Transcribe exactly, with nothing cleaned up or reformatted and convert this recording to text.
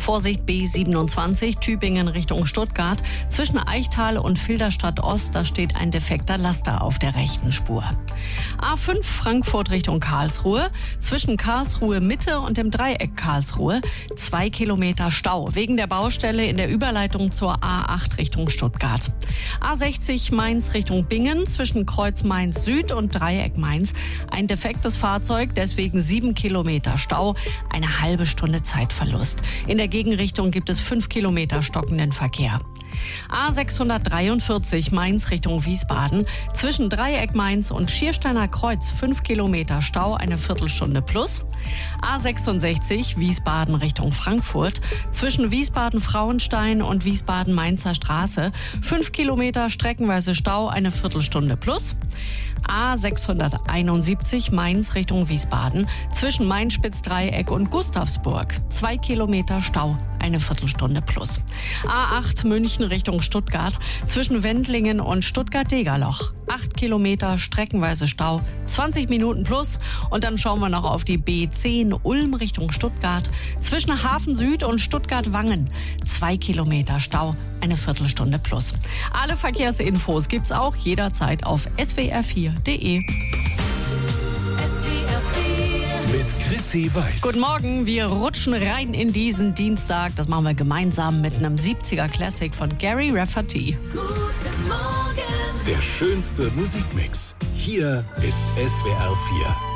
Vorsicht B siebenundzwanzig, Tübingen Richtung Stuttgart. Zwischen Eichtal und Filderstadt Ost, da steht ein defekter Laster auf der rechten Spur. A fünf Frankfurt Richtung Karlsruhe. Zwischen Karlsruhe Mitte und dem Dreieck Karlsruhe zwei Kilometer Stau wegen der Baustelle in der Überleitung zur A acht Richtung Stuttgart. A sechzig Mainz Richtung Bingen. Zwischen Kreuz Mainz Süd und Dreieck Mainz ein defektes Fahrzeug, deswegen sieben Kilometer Stau, eine halbe Stunde Zeitverlust. In der Gegenrichtung gibt es fünf Kilometer stockenden Verkehr. A sechshundertdreiundvierzig Mainz Richtung Wiesbaden. Zwischen Dreieck Mainz und Schiersteiner Kreuz fünf Kilometer Stau, eine Viertelstunde plus. A sechsundsechzig Wiesbaden Richtung Frankfurt. Zwischen Wiesbaden-Frauenstein und Wiesbaden-Mainzer Straße fünf Kilometer streckenweise Stau, eine Viertelstunde plus. A sechshunderteinundsiebzig Mainz Richtung Wiesbaden. Zwischen Main-Spitz-Dreieck und Gustavsburg zwei Kilometer Stau, eine Viertelstunde plus. A acht München Richtung Stuttgart. Zwischen Wendlingen und Stuttgart-Degerloch acht Kilometer streckenweise Stau, zwanzig Minuten plus. Und dann schauen wir noch auf die B zehn Ulm Richtung Stuttgart. Zwischen Hafen Süd und Stuttgart-Wangen zwei Kilometer Stau, eine Viertelstunde plus. Alle Verkehrsinfos gibt's auch jederzeit auf s w r vier punkt d e. Mit Chrissy Weiß. Guten Morgen, wir rutschen rein in diesen Dienstag. Das machen wir gemeinsam mit einem siebziger Classic von Gary Rafferty. Guten Morgen. Der schönste Musikmix. Hier ist S W R vier.